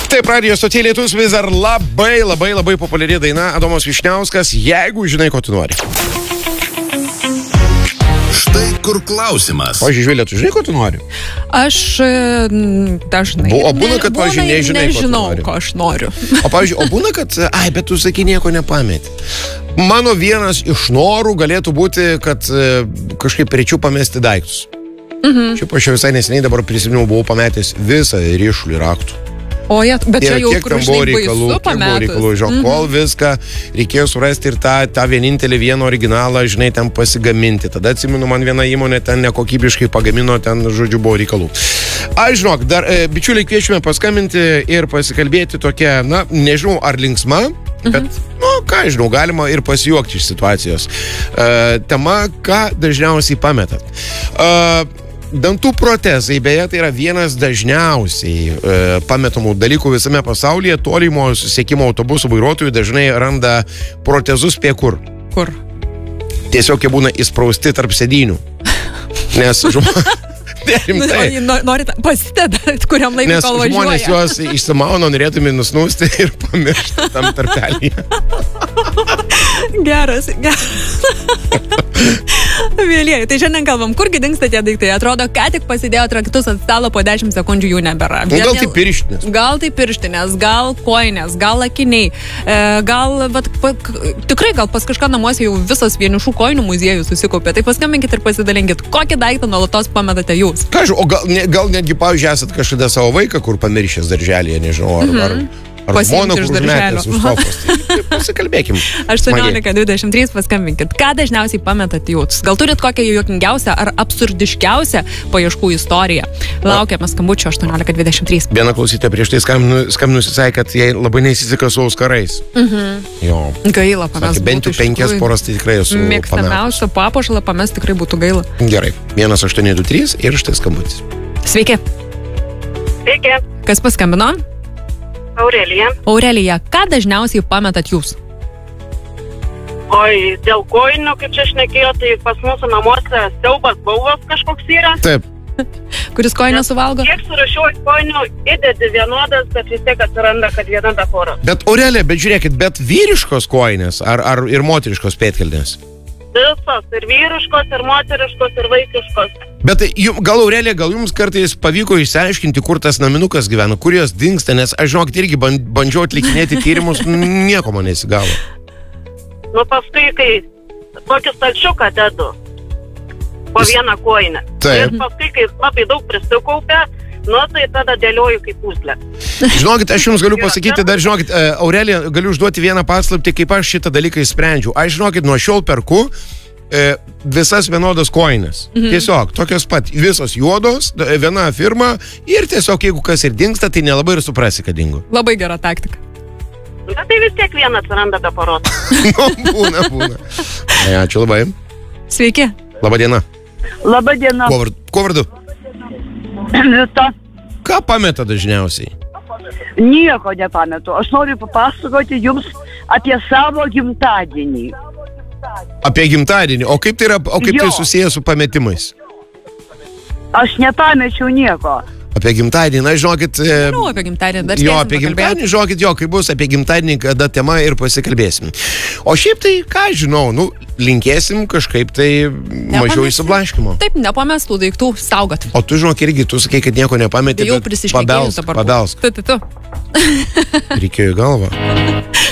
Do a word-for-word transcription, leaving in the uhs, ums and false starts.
Taip, radijo stotyje Lietus vis dar labai, labai, labai populiari daina Adomas Vyšniauskas, jeigu žinai, ko tu nori. Štai kur klausimas. O Živilė, tu žinai, ko tu nori? Aš dažnai. O būna, kad, pavyzdžiui, nežinai, nežinau, ko tu nori. Ko aš noriu. O, pavyzdžiui, o būna, kad, ai, bet tu sakai, nieko nepameti. Mano vienas iš norų galėtų būti, kad kažkaip rečiau pamesti daiktus. Mhm. Šiaip aš jau visai neseniai dabar prisiminiau, buvau pametęs visą ryšulį raktų. O, jie, bet čia jau kur, žinai, reikalų, baisu pametus. Reikalų, žinok, mm-hmm. kol viską reikėjo surasti ir tą, tą vienintelį vieną originalą, žinai, ten pasigaminti. Tada atsimenu, man viena įmonė ten nekokybiškai pagamino, ten, žodžiu, buvo reikalų. Aš, žinok, dar, e, bičiuliai, kviečiame paskambinti ir pasikalbėti tokia, na, nežinau, ar linksma, mm-hmm. bet, nu, ką žinau, galima ir pasijuokti iš situacijos. E, tema, ką dažniausiai pametat. E, Dantų protezai, beje, tai yra vienas dažniausiai e, pametamų dalykų visame pasaulyje. Tolimo susiekimo autobusų vairuotojų dažnai randa protezus prie kur? Kur? Tiesiog jie būna įsprausti tarp sėdynių. Nes žmonės... Rimtai. Norit pasitėdą, kuriam laikui Nes kol važiuoja. Žmonės juos išsimauno, norėtume nusnūsti ir pamiršti tam tarpelyje. Geras, geras. Vėlieji, tai šiandien kalbam, kurgi dingsta tie daiktai. Atrodo, ką tik pasidėjo raktus ant stalo, po dešimt sekundžių jų nebėra. Nu, gal tai pirštinės. Gal tai pirštinės, gal koinės, gal akiniai. E, gal, vat, pa, tikrai, gal pas kažką namuose jau visas vienišų koinų muziejus susikaupė. Tai paskambinkit ir pasidalinkit, kokį daiktą nuolatos pametate jūs. Ką žinau, o gal, ne, gal netgi, pavyzdžiui, esat kažkada savo vaiką, kur pamiršęs darželėje, nežinau, ar... Mhm. ar... Ar žmona, kur užmetęs už sofos. Tai pasikalbėkim. aštuoniolika dvidešimt trys paskambinkit. Ką dažniausiai pametat jūs? Gal turit kokią juokingiausią ar absurdiškiausią paieškų istoriją? Laukiame skambučio aštuoniolika dvidešimt trys. Viena klausytė prieš tai skambinusi sakė, kad jai labai nesiseka su auskarais. Mhm. Jo. Gaila pamest. Bent jau penkias poras tai tikrai esu pametus. Mėgstamiausią papuošalą pamest tikrai būtų gaila. Gerai. vienas aštuoni du trys ir štai skambutis. Sveiki. Sveiki. Kas paskambino? Aurelija. Aurelija, ką dažniausiai pametat jūs? Oi, dėl koinių, kaip čia šnekėjo, tai pas mūsų namuose siaubas bauvas kažkoks yra. Taip. Kuris koinę suvalgo? Kiek surašiuoju koinių, įdedi vienodas, bet vis tiek atsiranda, kad viena be pora. Bet Aurelija, bet žiūrėkit, bet vyriškos koinės ar, ar ir moteriškos pėdkelnės? Visos, ir vyriškos, ir moteriškos, ir vaikiškos. Bet jum, gal, Aurelija, gal jums kartais pavyko išsiaiškinti, kur tas naminukas gyvena, kur jos dingsta, nes aš žinok, irgi bandžiau atlikinėti tyrimus, nieko man nesigavo. Nu, paskui, kai tokį stalčiuką dedu po vieną koinę. Taip. Ir paskui, kai labai daug prisikaupia, nu, tai tada dėlioju kaip puzlę. Žinokit, aš jums galiu pasakyti, dar žinokit, Aurelija, galiu užduoti vieną paslaptį, kaip aš šitą dalyką išsprendžiu. Aš žinokit, nuo šiol perku e, visas vienodas koinės. Mhm. Tiesiog, tokios pat, visos juodos, viena firma ir tiesiog, jeigu kas ir dingsta, tai nelabai ir suprasi, kad dingo. Labai gera taktika. Na, tai vis tiek vieną atsiranda be poros. Nu, būna, būna. Ai, ačiū labai. Sveiki. Labadiena. Labadiena. Kuo vardu? Kuo vardu? Vita. Ką pameta dažniausiai? Nieko nepametu. Aš noriu papasakoti jums apie savo gimtadienį. Apie gimtadienį. O kaip tai yra, o kaip Jo. tai susiję su pametimais? Aš nepamečiau nieko. Apie gimtadienį, na, žinokit... E, Nu, apie gimtadienį dar jo, spėsim apie pakalbėti. gimtadienį, žinokit, jo, kai bus apie gimtadienį, kada tema ir pasikalbėsim. O šiaip tai, ką žinau, nu, linkėsim kažkaip tai mažiau Nepamesim. įsiblaškimo. Taip, nepamestų daiktų saugot. O tu, žinok, irgi, tu sakai, kad nieko nepametė, Jau bet prisišnekėjus pabelsk, dabar. pabelsk. Tu, tu, tu. Reikėjo į galvą.